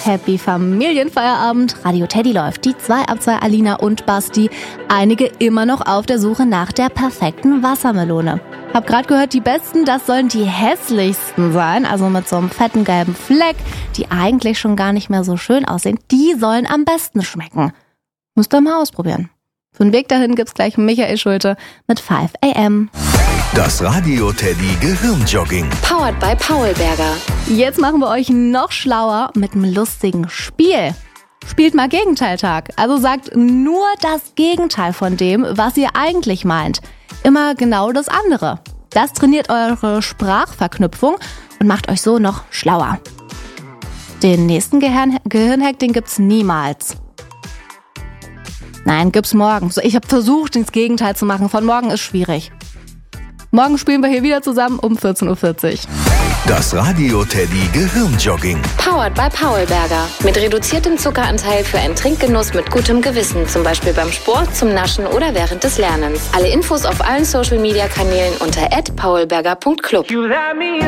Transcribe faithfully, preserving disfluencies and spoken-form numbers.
Happy Familienfeierabend. Radio Teddy läuft. Die zwei ab zwei Alina und Basti. Einige immer noch auf der Suche nach der perfekten Wassermelone. Hab grad gehört, die besten, das sollen die hässlichsten sein. Also mit so einem fetten gelben Fleck, die eigentlich schon gar nicht mehr so schön aussehen. Die sollen am besten schmecken. Müsst ihr mal ausprobieren. Für den Weg dahin gibt's gleich Michael Schulte mit five a m. Das Radio Teddy Gehirnjogging. Powered by Paulberger. Jetzt machen wir euch noch schlauer mit einem lustigen Spiel. Spielt mal Gegenteiltag. Also sagt nur das Gegenteil von dem, was ihr eigentlich meint. Immer genau das andere. Das trainiert eure Sprachverknüpfung und macht euch so noch schlauer. Den nächsten Gehirn- Gehirnhack, den gibt's niemals. Nein, gibt's morgen. Ich habe versucht, das Gegenteil zu machen. Von morgen ist schwierig. Morgen spielen wir hier wieder zusammen um vierzehn Uhr vierzig. Das Radio Teddy Gehirnjogging. Powered by Paulberger. Mit reduziertem Zuckeranteil für einen Trinkgenuss mit gutem Gewissen. Zum Beispiel beim Sport, zum Naschen oder während des Lernens. Alle Infos auf allen Social Media Kanälen unter at paulberger punkt club.